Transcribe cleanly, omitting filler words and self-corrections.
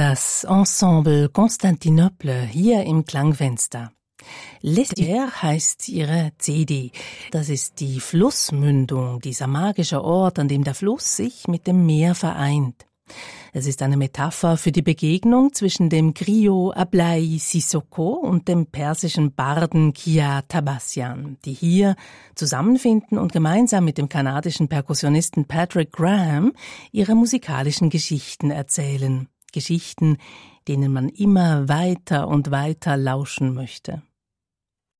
Das Ensemble Constantinople hier im Klangfenster. L'Estière heißt ihre CD. Das ist die Flussmündung, dieser magische Ort, an dem der Fluss sich mit dem Meer vereint. Es ist eine Metapher für die Begegnung zwischen dem Griot Ablaye Sissoko und dem persischen Barden Kia Tabassian, die hier zusammenfinden und gemeinsam mit dem kanadischen Perkussionisten Patrick Graham ihre musikalischen Geschichten erzählen. Geschichten, denen man immer weiter und weiter lauschen möchte.